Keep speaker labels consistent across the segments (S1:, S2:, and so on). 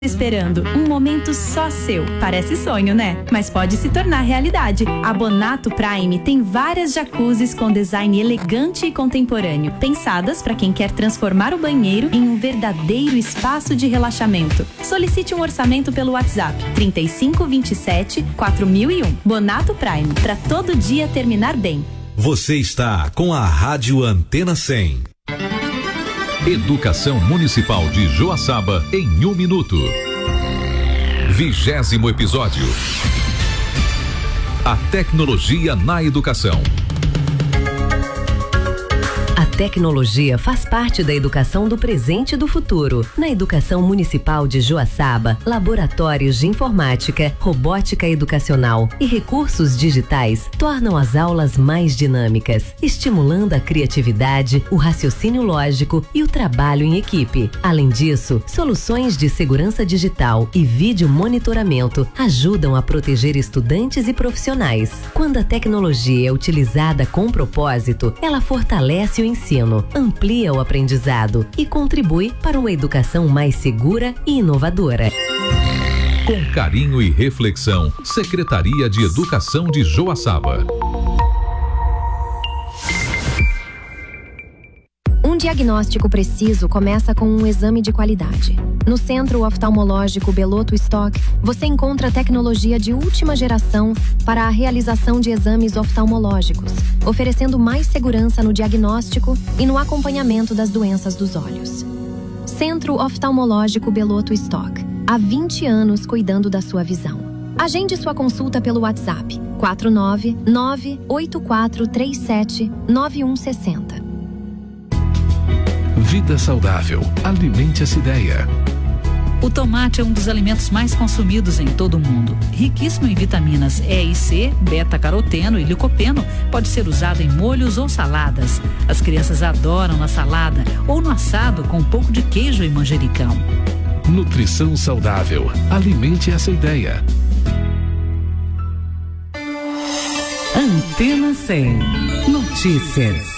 S1: Esperando um momento só seu. Parece sonho, né? Mas pode se tornar realidade. A Bonato Prime tem várias jacuzzis com design elegante e contemporâneo, pensadas para quem quer transformar o banheiro em um verdadeiro espaço de relaxamento. Solicite um orçamento pelo WhatsApp 3527 4001. Bonato Prime, para todo dia terminar bem.
S2: Você está com a Rádio Antena 100. Educação Municipal de Joaçaba em 1 minuto. 20º episódio. A tecnologia na educação.
S3: A tecnologia faz parte da educação do presente e do futuro. Na Educação Municipal de Joaçaba, laboratórios de informática, robótica educacional e recursos digitais tornam as aulas mais dinâmicas, estimulando a criatividade, o raciocínio lógico e o trabalho em equipe. Além disso, soluções de segurança digital e vídeo monitoramento ajudam a proteger estudantes e profissionais. Quando a tecnologia é utilizada com propósito, ela fortalece o ensino, amplia o aprendizado e contribui para uma educação mais segura e inovadora.
S2: Com carinho e reflexão, Secretaria de Educação de Joaçaba.
S4: Um diagnóstico preciso começa com um exame de qualidade. No Centro Oftalmológico Belotto Stock, você encontra tecnologia de última geração para a realização de exames oftalmológicos, oferecendo mais segurança no diagnóstico e no acompanhamento das doenças dos olhos. Centro Oftalmológico Belotto Stock, há 20 anos cuidando da sua visão. Agende sua consulta pelo WhatsApp 499-8437-9160.
S2: Vida saudável. Alimente essa ideia.
S5: O tomate é um dos alimentos mais consumidos em todo o mundo. Riquíssimo em vitaminas E e C, beta-caroteno e licopeno, pode ser usado em molhos ou saladas. As crianças adoram na salada ou no assado com um pouco de queijo e manjericão.
S2: Nutrição saudável. Alimente essa ideia.
S3: Antena 100. Notícias.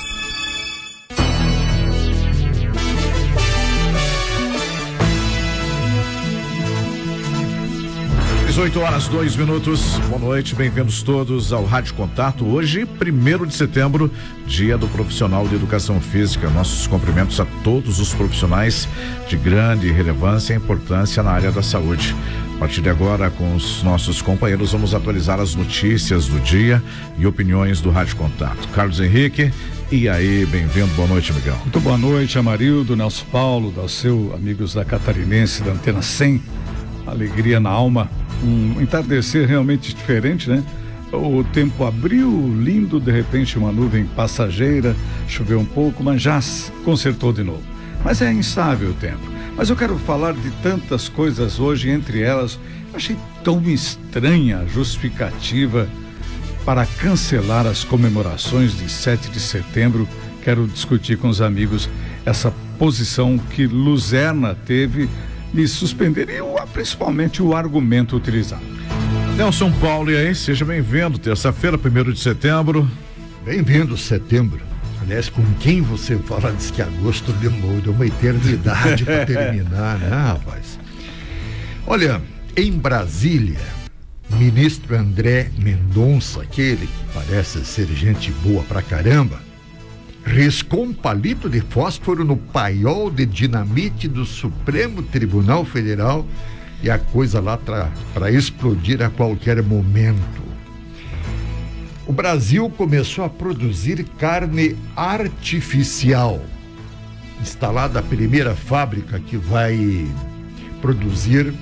S6: 18h02. Boa noite, bem-vindos todos ao Rádio Contato. Hoje, 1º de setembro, dia do profissional de educação física. Nossos cumprimentos a todos os profissionais de grande relevância e importância na área da saúde. A partir de agora, com os nossos companheiros, vamos atualizar as notícias do dia e opiniões do Rádio Contato. Carlos Henrique, e aí, bem-vindo, boa noite, amigão.
S7: Muito boa noite, Amarildo, Nelson Paulo, Dalceu, amigos da Catarinense, da Antena 100. Alegria na alma. Um entardecer realmente diferente, né? O tempo abriu, lindo, de repente uma nuvem passageira, choveu um pouco, mas já consertou de novo. Mas é instável o tempo. Mas eu quero falar de tantas coisas hoje, entre elas, eu achei tão estranha a justificativa para cancelar as comemorações de 7 de setembro. Quero discutir com os amigos essa posição que Luzerna teve de suspender e principalmente o argumento utilizado.
S6: Nelson Paulo, e aí, seja bem-vindo, terça-feira, 1º de setembro.
S8: Bem-vindo, setembro. Aliás, com quem você fala, diz que agosto demorou uma eternidade para terminar, né, rapaz? Olha, em Brasília, ministro André Mendonça, aquele que parece ser gente boa pra caramba, riscou um palito de fósforo no paiol de dinamite do Supremo Tribunal Federal e a coisa lá para explodir a qualquer momento. O Brasil começou a produzir carne artificial. Instalada a primeira fábrica que vai produzir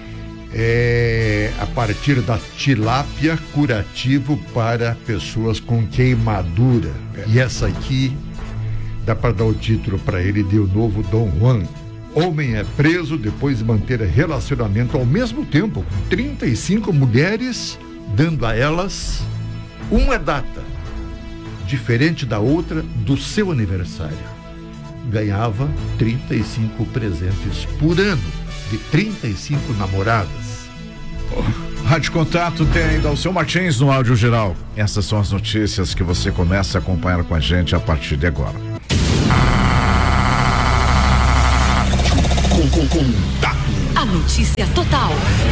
S8: a partir da tilápia, curativo para pessoas com queimadura. E essa aqui dá para dar o título para ele de O Novo Dom Juan. Homem é preso depois de manter relacionamento ao mesmo tempo com 35 mulheres, dando a elas uma data diferente da outra do seu aniversário. Ganhava 35 presentes por ano de 35 namoradas.
S6: Rádio Contato tem Dalceu Martins no áudio geral. Essas são as notícias que você começa a acompanhar com a gente a partir de agora.
S2: Contato.
S9: a notícia total.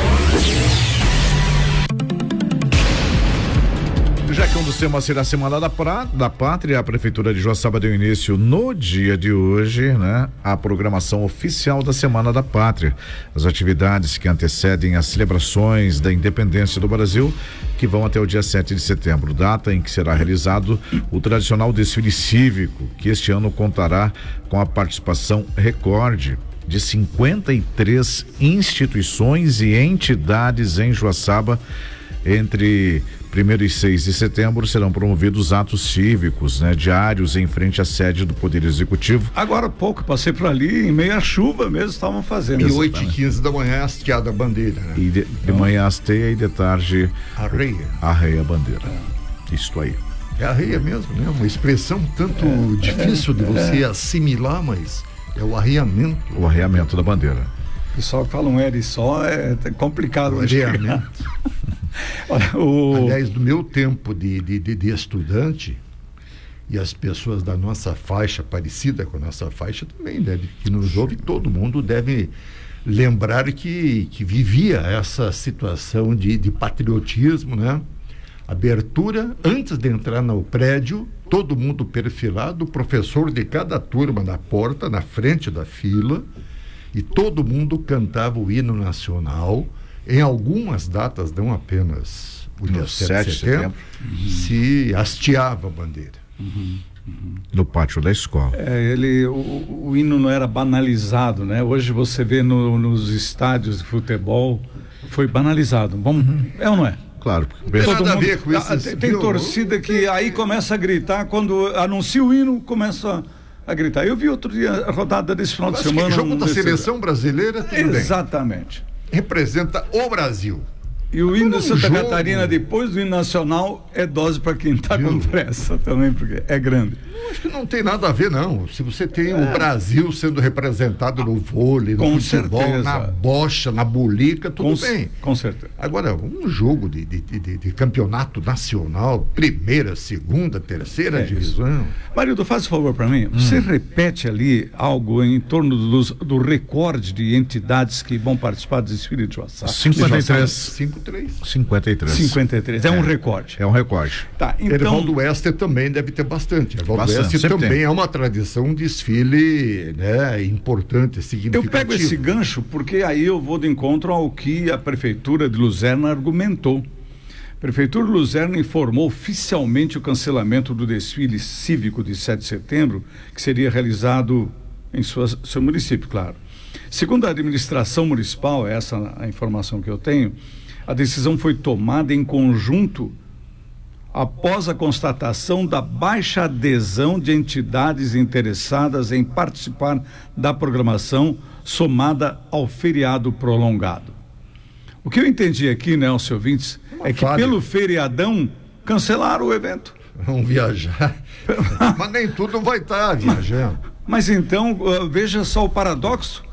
S6: Já que um dos temas será a Semana da Pátria, a Prefeitura de Joaçaba deu início no dia de hoje, né, a programação oficial da Semana da Pátria. As atividades que antecedem as celebrações da independência do Brasil, que vão até o dia 7 de setembro, data em que será realizado o tradicional desfile cívico, que este ano contará com a participação recorde de 53 instituições e entidades em Joaçaba. Entre 1º e 6 de setembro serão promovidos atos cívicos, né, diários em frente à sede do Poder Executivo.
S7: Agora há pouco, passei por ali, em meio à chuva mesmo, estavam fazendo.
S8: E 8h15 da manhã, hasteada a bandeira, né?
S6: E de manhã hasteia e de tarde arreia a bandeira. Isto aí.
S8: É arreia mesmo, né? Uma expressão tanto difícil de você assimilar, mas é o arreamento. O
S6: arreamento da bandeira.
S7: O pessoal que fala um L só é complicado.
S8: O arreamento. Aliás, do meu tempo de estudante, e as pessoas da nossa faixa, parecida com a nossa faixa também, que nos ouve, todo mundo deve lembrar que vivia essa situação de patriotismo, né? Abertura, antes de entrar no prédio, todo mundo perfilado, o professor de cada turma na porta, na frente da fila, e todo mundo cantava o hino nacional. Em algumas datas, não apenas o dia 7 de setembro, se hasteava a bandeira.
S6: No pátio da escola.
S7: O hino não era banalizado, né? Hoje você vê nos estádios de futebol, foi banalizado. É ou não é?
S6: Claro.
S8: Tem nada a ver com isso.
S7: Tem torcida que aí começa a gritar, quando anuncia o hino, começa a gritar. Eu vi outro dia a rodada desse final de semana.
S8: Jogo da seleção brasileira, tudo bem.
S7: Exatamente.
S8: Representa o Brasil.
S7: E o hino de Santa Catarina, depois do hino nacional, é dose para quem está com pressa também, porque é grande.
S8: Eu acho que não tem nada a ver, não. Se você tem o Brasil sendo representado no vôlei, no futebol, na bocha, na bolica, tudo bem.
S7: Com certeza.
S8: Agora, um jogo de campeonato nacional, primeira, segunda, terceira divisão.
S7: Marildo, faz um favor para mim. Você repete ali algo em torno do recorde de entidades que vão participar do desfile de Joaçaba?
S6: 53.
S7: É um recorde.
S6: É um recorde.
S7: Tá, então...
S8: Ervaldo Oeste também deve ter bastante. Ervaldo Oeste também é uma tradição, um desfile, né, importante, significativo.
S7: Eu pego esse gancho porque aí eu vou de encontro ao que a Prefeitura de Luzerna argumentou. A Prefeitura de Luzerna informou oficialmente o cancelamento do desfile cívico de 7 de setembro, que seria realizado em seu município, claro. Segundo a administração municipal, essa é a informação que eu tenho, a decisão foi tomada em conjunto após a constatação da baixa adesão de entidades interessadas em participar da programação somada ao feriado prolongado. O que eu entendi aqui, né, aos ouvintes, é que pelo feriadão cancelaram o evento.
S8: Vão viajar. Mas nem tudo vai estar viajando.
S7: Mas então, veja só o paradoxo.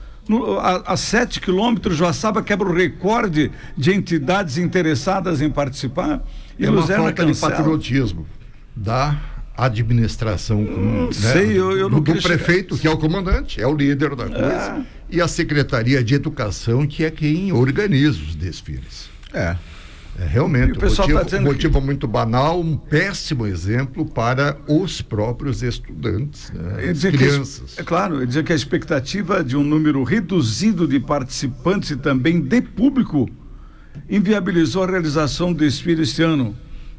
S7: A 7 quilômetros, Joaçaba quebra o recorde de entidades interessadas em participar. E
S8: é uma falta de patriotismo da administração comum, do prefeito, que é o comandante, é o líder da coisa, e a Secretaria de Educação, que é quem organiza os desfiles. Realmente, um motivo muito banal, um péssimo exemplo para os próprios estudantes, né? As crianças.
S7: Claro, dizer que a expectativa de um número reduzido de participantes e também de público inviabilizou a realização do desfile este ano.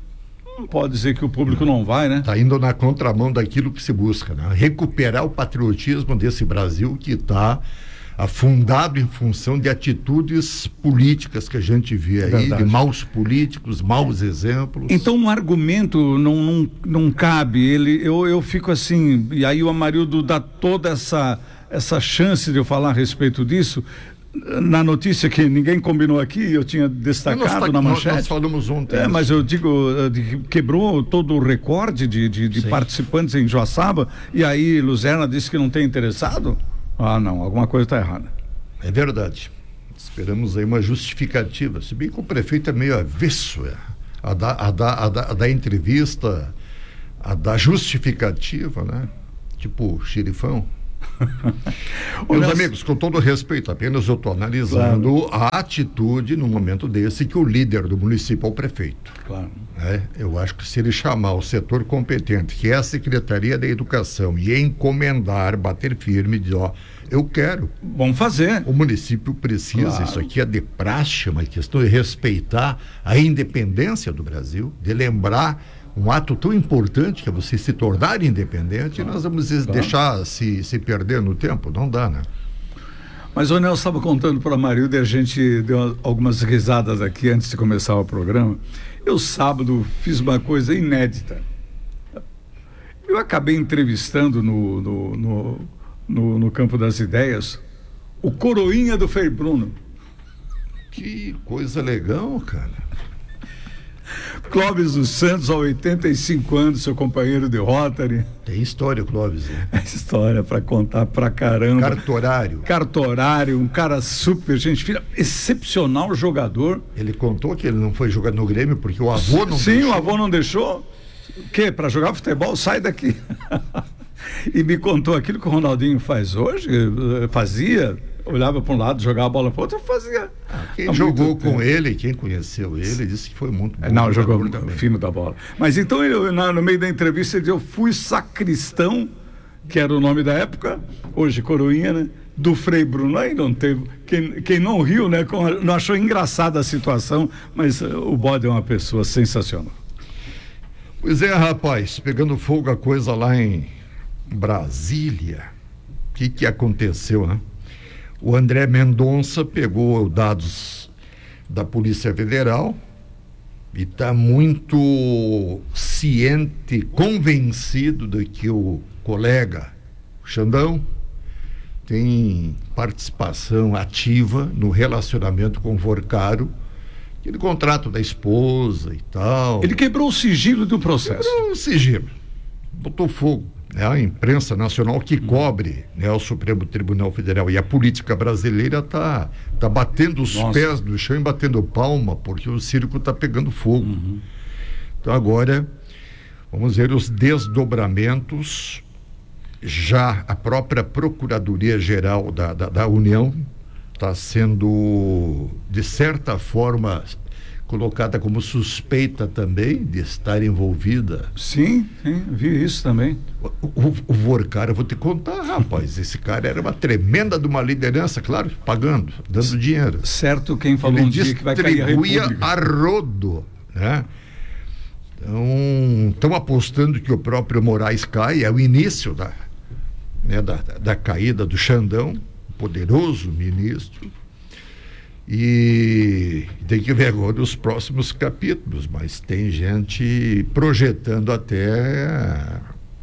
S7: Não pode dizer que o público não vai, né?
S8: Está indo na contramão daquilo que se busca, né? Recuperar o patriotismo desse Brasil que está afundado em função de atitudes políticas que a gente vê aí, de maus políticos, maus exemplos.
S7: Então um argumento não cabe, eu fico assim, e aí o Amarildo dá toda essa chance de eu falar a respeito disso. Na notícia que ninguém combinou aqui, eu tinha destacado na manchete.
S8: Nós falamos ontem.
S7: Mas eu digo, quebrou todo o recorde de participantes em Joaçaba, e aí Luzerna disse que não tem interessado? Ah, não, alguma coisa está errada.
S8: É verdade. Esperamos aí uma justificativa, se bem que o prefeito é meio avesso a dar entrevista, a dar justificativa, né? Tipo xerifão. Meus amigos, com todo respeito, apenas eu estou analisando a atitude no momento desse que o líder do município é o prefeito.
S7: Claro.
S8: Eu acho que se ele chamar o setor competente, que é a Secretaria da Educação, e encomendar, bater firme, dizer, eu quero.
S7: Vamos fazer.
S8: O município precisa, isso aqui é de praxe, uma questão de respeitar a independência do Brasil, de lembrar um ato tão importante que é você se tornar independente, e nós vamos deixar se perder no tempo, não dá, né?
S7: Mas o Nelson estava contando para a Marilda e a gente deu algumas risadas aqui antes de começar o programa. Eu sábado fiz uma coisa inédita. Eu acabei entrevistando no Campo das Ideias o coroinha do Frei Bruno.
S8: Que coisa legal, cara.
S7: Clóvis dos Santos, aos 85 anos, seu companheiro de Rotary.
S8: Tem história, Clóvis, né?
S7: É história para contar pra caramba. Cartorário, um cara super gente fina, excepcional jogador.
S8: Ele contou que ele não foi jogar no Grêmio porque o avô não deixou.
S7: Sim, o avô não deixou. O quê? Para jogar futebol? Sai daqui. E me contou aquilo que o Ronaldinho faz hoje, fazia, olhava para um lado, jogava a bola para o outro, fazia.
S8: Quem jogou com ele, quem conheceu ele, disse que foi muito bom.
S7: Não, jogou fino da bola. Mas então, no meio da entrevista, ele disse, eu fui sacristão, que era o nome da época, hoje coroinha, né? Do Frei Bruno. Aí não teve, quem não riu, né? Não achou engraçada a situação, mas o Bode é uma pessoa sensacional.
S8: Pois é, rapaz, pegando fogo a coisa lá em Brasília. O que aconteceu, né? O André Mendonça pegou dados da Polícia Federal e está muito ciente, convencido de que o colega Xandão tem participação ativa no relacionamento com o Vorcaro, aquele contrato da esposa e tal.
S7: Ele quebrou o sigilo do processo.
S8: Quebrou o sigilo, botou fogo. A imprensa nacional que cobre, né, o Supremo Tribunal Federal e a política brasileira está batendo os pés no chão e batendo palma, porque o circo está pegando fogo. Então agora vamos ver os desdobramentos. Já a própria Procuradoria-Geral da União está sendo, de certa forma, colocada como suspeita também de estar envolvida.
S7: Sim, vi isso também.
S8: O Vorcaro, eu vou te contar, rapaz, esse cara era uma tremenda de uma liderança, claro, pagando, dando dinheiro.
S7: Certo, quem falou um dia que vai cair a República.
S8: Distribuía a rodo, né? Então, estão apostando que o próprio Moraes cai, é o início da caída do Xandão, poderoso ministro. E tem que ver agora os próximos capítulos, mas tem gente projetando até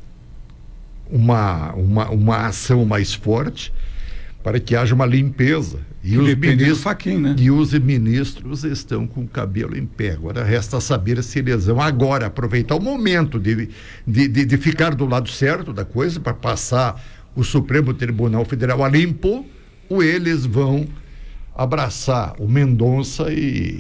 S8: uma ação mais forte para que haja uma limpeza. E os ministros,
S7: Faquinha, né?
S8: E os ministros estão com o cabelo em pé. Agora resta saber se eles vão agora aproveitar o momento de ficar do lado certo da coisa para passar o Supremo Tribunal Federal a limpo, ou eles vão abraçar o Mendonça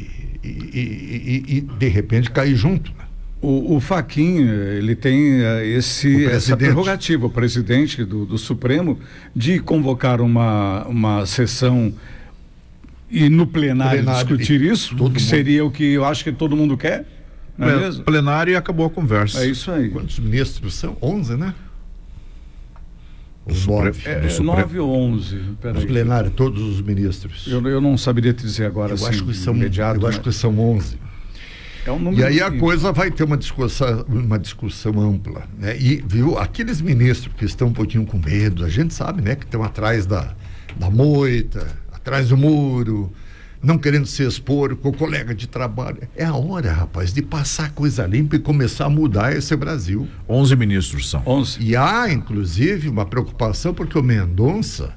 S8: e de repente cair junto.
S7: O Faquinha, ele tem essa prerrogativa, o presidente do Supremo, de convocar uma sessão e no plenário discutir isso, que seria o que eu acho que todo mundo quer, não é mesmo?
S6: Plenário e acabou a conversa.
S7: É isso aí.
S8: Quantos ministros são? 11, né?
S6: Os
S7: 9 ou 11.
S8: Os plenários, todos os ministros.
S7: Eu não saberia te dizer agora.
S8: Eu acho que são imediato. Eu acho que são 11.
S7: É um número.
S8: E aí a coisa vai ter uma discussão ampla, né? E viu aqueles ministros que estão um pouquinho com medo, a gente sabe, né, que estão atrás da moita, atrás do muro, não querendo se expor com o colega de trabalho. É a hora, rapaz, de passar a coisa limpa e começar a mudar esse Brasil.
S6: 11 ministros são.
S7: 11.
S8: E há, inclusive, uma preocupação porque o Mendonça,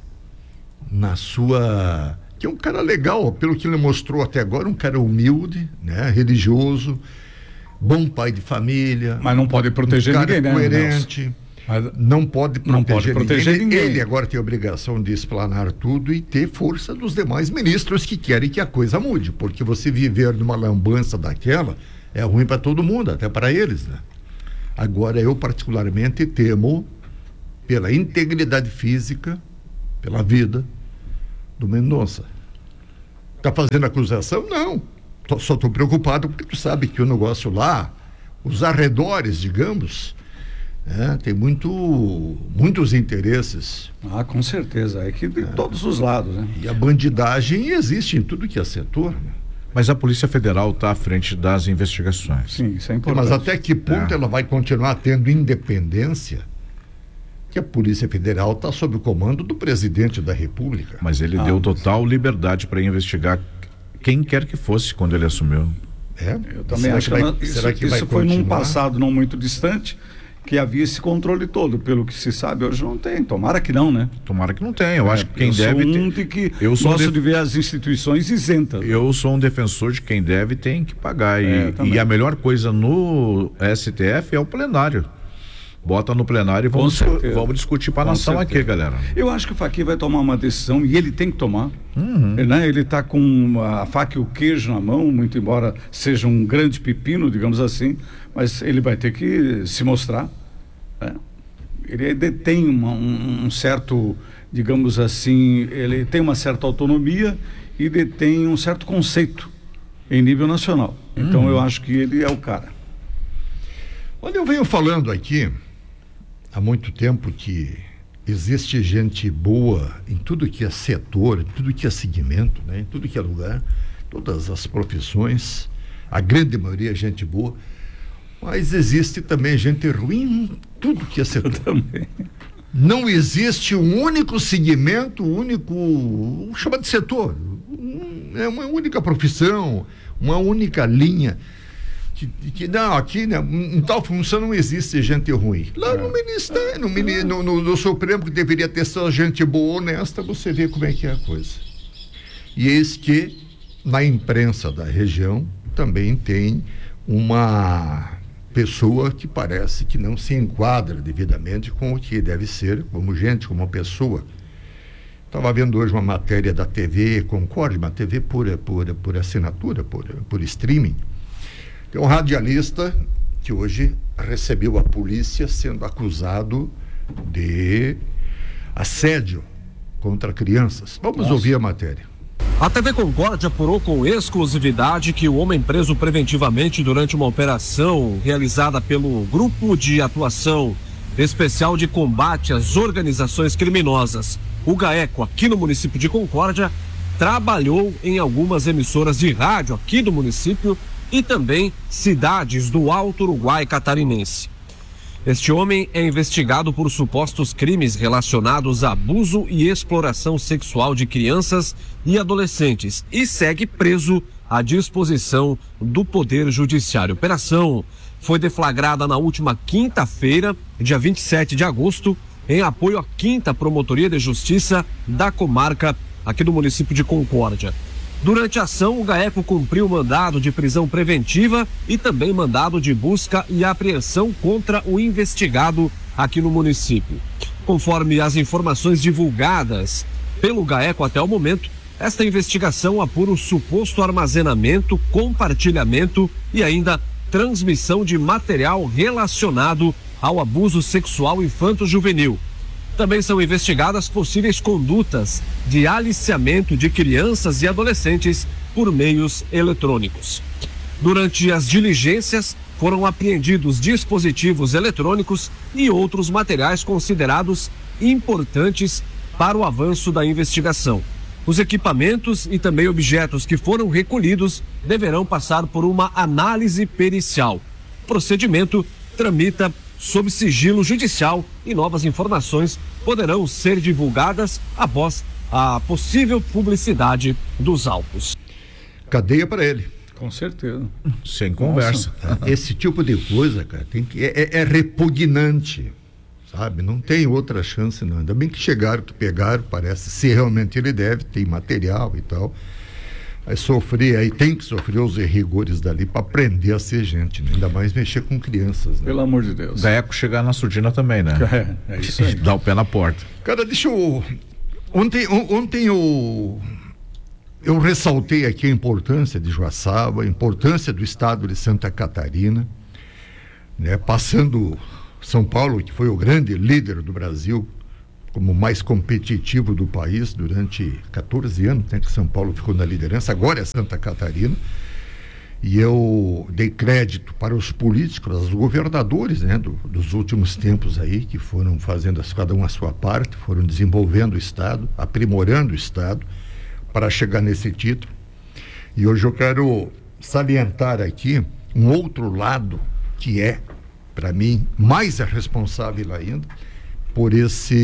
S8: que é um cara legal, pelo que ele mostrou até agora, um cara humilde, né, religioso, bom pai de família.
S7: Mas não pode proteger ninguém, né?
S8: Coerente. Não pode proteger ninguém. Ele agora tem a obrigação de explanar tudo e ter força dos demais ministros que querem que a coisa mude, porque você viver numa lambança daquela é ruim para todo mundo, até para eles, né? Agora eu particularmente temo pela integridade física, pela vida do Mendonça. Está fazendo acusação? Não. Só estou preocupado porque tu sabe que o negócio lá, os arredores, digamos, tem muitos interesses.
S7: Ah, com certeza. É que de todos os lados, né?
S8: E a bandidagem existe em tudo que é setor, né?
S6: Mas a Polícia Federal está à frente das investigações.
S7: Sim, isso é importante.
S8: Mas até que ponto ela vai continuar tendo independência? Que a Polícia Federal está sob o comando do presidente da República.
S6: Mas ele deu total liberdade para investigar quem quer que fosse quando ele assumiu.
S7: Eu também acho que isso foi num passado não muito distante, que havia esse controle todo. Pelo que se sabe, hoje não tem. Tomara que não, né?
S6: Tomara que não tenha. Eu acho que quem deve
S7: eu gosto de ver as instituições isentas.
S6: Eu sou um defensor de quem deve tem que pagar. E a melhor coisa no STF é o plenário. Bota no plenário e vamos discutir para a nação aqui, galera.
S7: Eu acho que o Fachin vai tomar uma decisão e ele tem que tomar. Né? Ele está com a faca e o queijo na mão, muito embora seja um grande pepino, digamos assim, mas ele vai ter que se mostrar. Né? Ele detém um certo, digamos assim, ele tem uma certa autonomia e detém um certo conceito em nível nacional. Então eu acho que ele é o cara.
S8: Olha, eu venho falando aqui há muito tempo que existe gente boa em tudo que é setor, em tudo que é segmento, né? Em tudo que é lugar, todas as profissões, a grande maioria é gente boa, mas existe também gente ruim em tudo que é setor.
S7: Também.
S8: Não existe um único segmento, chama de setor, é uma única profissão, uma única linha. Que não, aqui, né, em tal função não existe gente ruim. Lá no Ministério, no Supremo, que deveria ter só gente boa, honesta, você vê como é que é a coisa. E eis que na imprensa da região também tem uma pessoa que parece que não se enquadra devidamente com o que deve ser, como gente, como pessoa. Estava vendo hoje uma matéria da TV Concorde, uma TV por assinatura, por streaming. Tem um radialista que hoje recebeu a polícia sendo acusado de assédio contra crianças. Vamos ouvir a matéria.
S9: A TV Concorde apurou com exclusividade que o homem preso preventivamente durante uma operação realizada pelo Grupo de Atuação Especial de Combate às Organizações Criminosas, o GAECO, aqui no município de Concórdia, trabalhou em algumas emissoras de rádio aqui do município e também cidades do Alto Uruguai catarinense. Este homem é investigado por supostos crimes relacionados a abuso e exploração sexual de crianças e adolescentes e segue preso à disposição do Poder Judiciário. A operação foi deflagrada na última quinta-feira, dia 27 de agosto, em apoio à 5ª Promotoria de Justiça da comarca aqui do município de Concórdia. Durante a ação, o GAECO cumpriu mandado de prisão preventiva e também mandado de busca e apreensão contra o investigado aqui no município. Conforme as informações divulgadas pelo GAECO até o momento, esta investigação apura o suposto armazenamento, compartilhamento e ainda transmissão de material relacionado ao abuso sexual infanto-juvenil. Também são investigadas possíveis condutas de aliciamento de crianças e adolescentes por meios eletrônicos. Durante as diligências, foram apreendidos dispositivos eletrônicos e outros materiais considerados importantes para o avanço da investigação. Os equipamentos e também objetos que foram recolhidos deverão passar por uma análise pericial. O procedimento tramita sob sigilo judicial e novas informações poderão ser divulgadas após a possível publicidade dos autos.
S8: Cadeia para ele.
S7: Com certeza.
S6: Sem conversa.
S8: Esse tipo de coisa, cara, é repugnante, sabe? Não tem outra chance, não. Ainda bem que chegaram, que pegaram, parece, se realmente ele deve, tem material e tal. Aí tem que sofrer os rigores dali para aprender a ser gente, né? Ainda mais mexer com crianças, né?
S7: Pelo amor de Deus.
S6: GAECO chegar na surdina também, né?
S7: É isso aí.
S6: Dá o pé na porta.
S8: Cara, deixa eu... Ontem eu ressaltei aqui a importância de Joaçaba, a importância do estado de Santa Catarina, né? Passando São Paulo, que foi o grande líder do Brasil, como o mais competitivo do país durante 14 anos, né, que São Paulo ficou na liderança, agora é Santa Catarina. E eu dei crédito para os políticos, os governadores, né, dos últimos tempos aí, que foram fazendo cada um a sua parte, foram desenvolvendo o Estado, aprimorando o Estado, para chegar nesse título. E hoje eu quero salientar aqui um outro lado que é, para mim, mais responsável ainda, por essa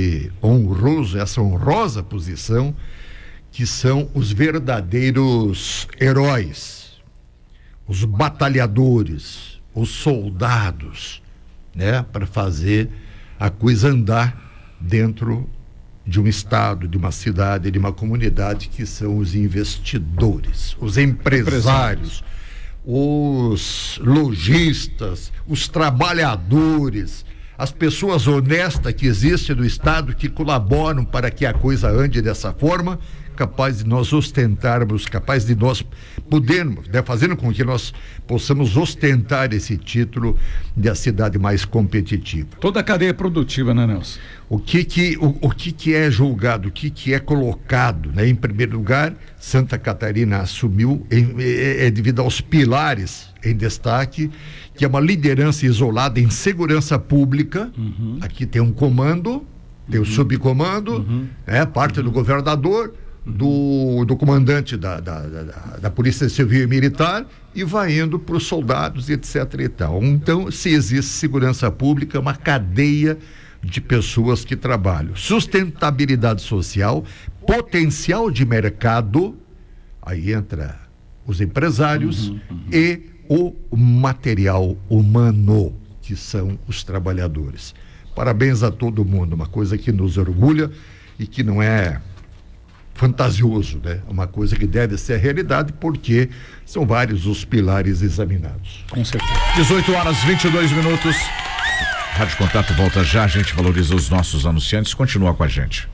S8: honrosa posição, que são os verdadeiros heróis, os batalhadores, os soldados, né, para fazer a coisa andar dentro de um estado, de uma cidade, de uma comunidade, que são os investidores, os empresários, os lojistas, os trabalhadores, as pessoas honestas que existem no estado, que colaboram para que a coisa ande dessa forma, capaz de nós ostentarmos, capaz de nós podermos, né, fazendo com que nós possamos ostentar esse título de a cidade mais competitiva.
S7: Toda a cadeia produtiva, né, Nelson?
S8: O que é julgado, o que é colocado, né? Em primeiro lugar, Santa Catarina assumiu, devido aos pilares em destaque, que é uma liderança isolada em segurança pública. Aqui tem um comando, tem o subcomando, parte do governador, do comandante da Polícia Civil e Militar, e vai indo para os soldados, etc. e tal. Então, se existe segurança pública, uma cadeia de pessoas que trabalham. Sustentabilidade social, potencial de mercado, aí entra os empresários e o material humano, que são os trabalhadores. Parabéns a todo mundo, uma coisa que nos orgulha e que não é fantasioso, né? Uma coisa que deve ser realidade, porque são vários os pilares examinados.
S7: Com certeza.
S6: 18h22. Rádio Contato volta já, a gente valoriza os nossos anunciantes, continua com a gente.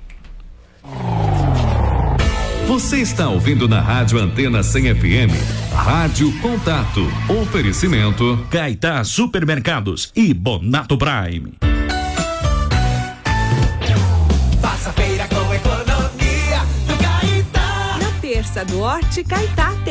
S2: Você está ouvindo na Rádio Antena 100 FM, Rádio Contato, oferecimento
S10: Caetá Supermercados e Bonato Prime.
S11: Faça feira com economia do Caetá. Na terça do Horti Caetá